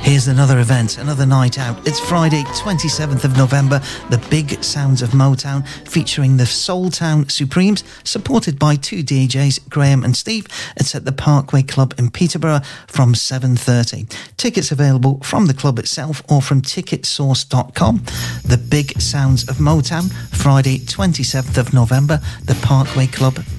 Here's another event, another night out. It's Friday, 27th of November, the Big Sounds of Motown, featuring the Soul Town Supremes, supported by two DJs, Graham and Steve. It's at the Parkway Club in Peterborough from 7:30. Tickets available from the club itself or from ticketsource.com. The Big Sounds of Motown, Friday, 27th of November, the Parkway Club,